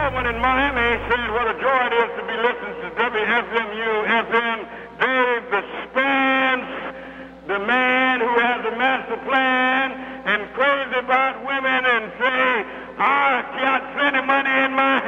woman in Miami said what a joy it is to be listening to WFMU-FM. Dave the Spence, the man who has a master plan and crazy about women.